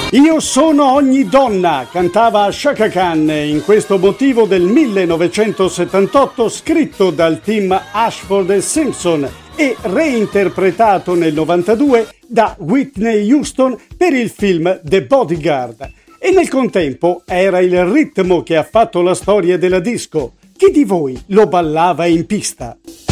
Io sono ogni donna, cantava Chaka Khan in questo motivo del 1978, scritto dal team Ashford e Simpson e reinterpretato nel 92 da Whitney Houston per il film The Bodyguard. E nel contempo era il ritmo che ha fatto la storia della disco. Chi di voi lo ballava in pista?